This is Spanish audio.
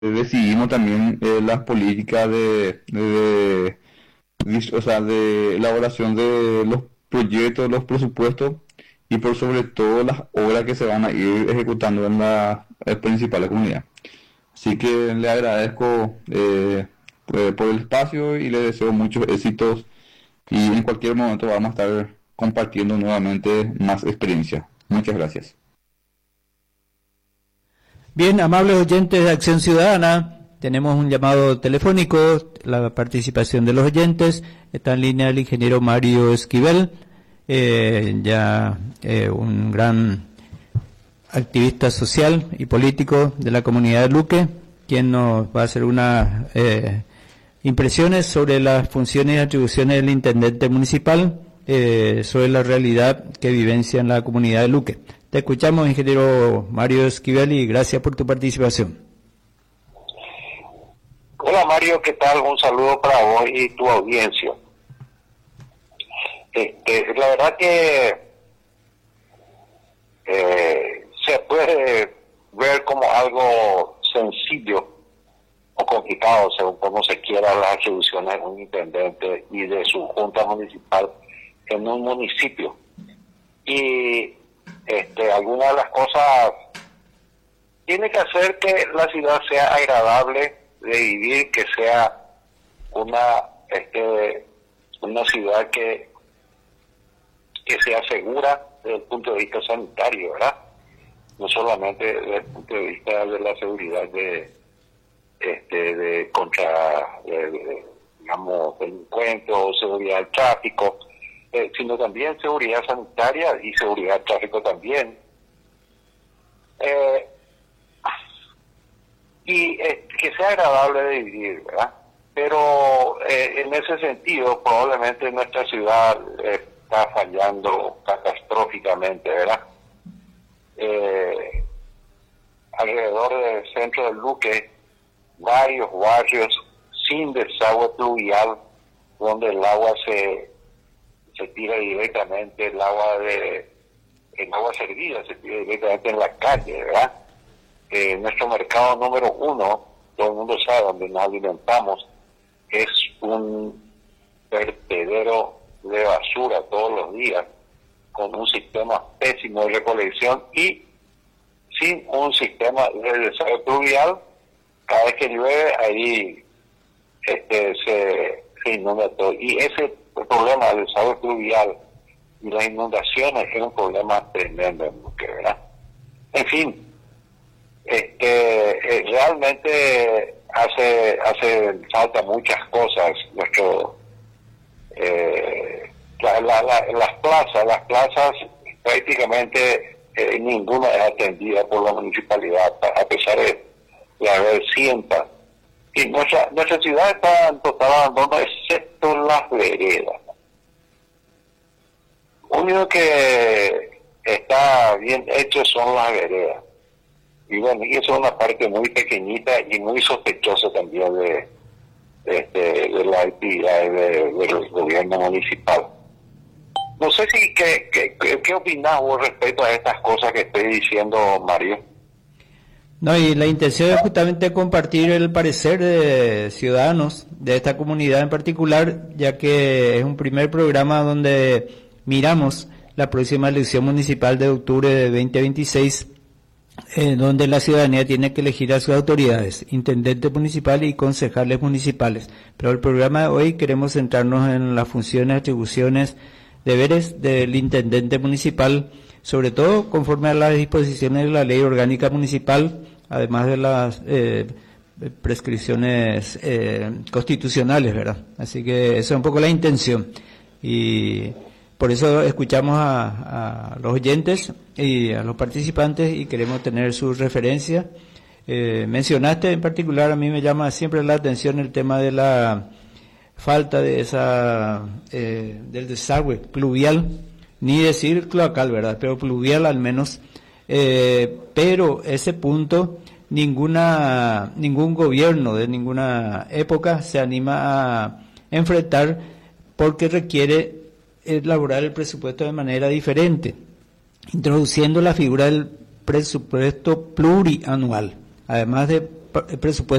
decidimos también las políticas o sea, de elaboración de los proyectos, los presupuestos y por sobre todo las obras que se van a ir ejecutando en la principal comunidad. Así que le agradezco por el espacio y le deseo muchos éxitos y en cualquier momento vamos a estar compartiendo nuevamente más experiencia. Muchas gracias. Bien, amables oyentes de Acción Ciudadana, tenemos un llamado telefónico, la participación de los oyentes. Está en línea el ingeniero Mario Esquivel, un gran activista social y político de la comunidad de Luque, quien nos va a hacer unas impresiones sobre las funciones y atribuciones del intendente municipal, sobre la realidad que vivencia en la comunidad de Luque. Te escuchamos, ingeniero Mario Esquivel, y gracias por tu participación. Hola Mario, ¿qué tal? Un saludo para vos y tu audiencia. La verdad que se puede ver como algo sencillo o complicado, según como se quiera, las atribuciones de un intendente y de su junta municipal en un municipio. Y algunas de las cosas tiene que hacer que la ciudad sea agradable de vivir, que sea una ciudad que sea segura desde el punto de vista sanitario, ¿verdad? No solamente desde el punto de vista de la seguridad digamos, delincuentes o seguridad del tráfico, sino también seguridad sanitaria y seguridad del tráfico también. Que sea agradable de vivir, ¿verdad? Pero en ese sentido, probablemente nuestra ciudad está fallando catastróficamente, ¿verdad? Alrededor del centro del Luque, varios barrios sin desagüe pluvial, donde el agua se tira directamente, el agua servida se tira directamente en la calle, ¿verdad? Nuestro mercado número 1, todo el mundo sabe, donde nos alimentamos, es un vertedero de basura todos los días, con un sistema pésimo de recolección y sin un sistema de desagüe pluvial. Cada vez que llueve, ahí se inunda todo. Y ese problema del desagüe pluvial y las inundaciones es un problema tremendo en Luque, ¿verdad? En fin, realmente hace falta muchas cosas. Las plazas prácticamente ninguna es atendida por la municipalidad, a pesar de haber cientos. Y nuestra ciudad está en total abandono, excepto las veredas. Lo único que está bien hecho son las veredas. Y bueno, y eso es una parte muy pequeñita y muy sospechosa también de la actividad del gobierno municipal. No sé si ¿qué opinás vos respecto a estas cosas que estoy diciendo, Mario? No, y la intención es justamente compartir el parecer de ciudadanos de esta comunidad en particular, ya que es un primer programa donde miramos la próxima elección municipal de octubre de 2026, donde la ciudadanía tiene que elegir a sus autoridades, intendente municipal y concejales municipales. Pero el programa de hoy queremos centrarnos en las funciones, atribuciones, deberes del intendente municipal, sobre todo conforme a las disposiciones de la ley orgánica municipal, además de las prescripciones constitucionales, ¿verdad? Así que esa es un poco la intención. Y por eso escuchamos a los oyentes y a los participantes y queremos tener su referencia. Mencionaste en particular, a mí me llama siempre la atención el tema de la falta de del desagüe pluvial, ni decir cloacal, ¿verdad? Pero pluvial al menos. Pero ese punto ningún gobierno de ninguna época se anima a enfrentar, porque requiere elaborar el presupuesto de manera diferente, introduciendo la figura del presupuesto plurianual, además de presupuesto